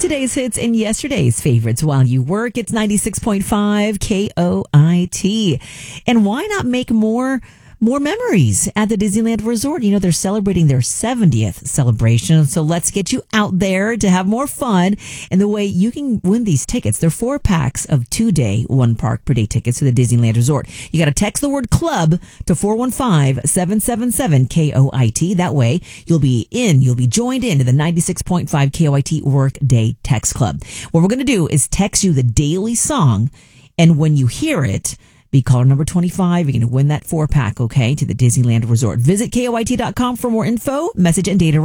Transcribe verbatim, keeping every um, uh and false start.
today's hits and yesterday's favorites while you work. It's ninety-six point five K O I T. And why not make more more memories at the Disneyland Resort? You know, they're celebrating their seventieth celebration. So let's get you out there to have more fun. And the way you can win these tickets, they're four packs of two-day, one park per day tickets to the Disneyland Resort. You got to text the word club to four one five, seven seven seven, K O I T. That way you'll be in, you'll be joined into the ninety-six point five K O I T Work Day Text Club. What we're going to do is text you the daily song. And when you hear it, be caller number twenty-five. You're going to win that four pack, okay, to the Disneyland Resort. Visit K O I T dot com for more info, message and data.